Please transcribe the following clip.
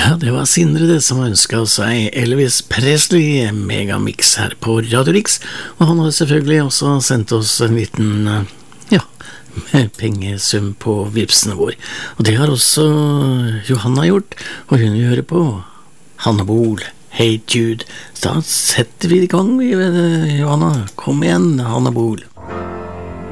Ja, det var Sindre det som ønsket seg Elvis Presley Megamix her på Radio Rix, og han har selvfølgelig også sendt oss en liten, pengesum på vipsene vår. Og det har også Johanna gjort, og hun gjør på Hanne Bol, Hey Jude. Da setter vi i gang, Johanna. Kom igjen, Hanne Bol.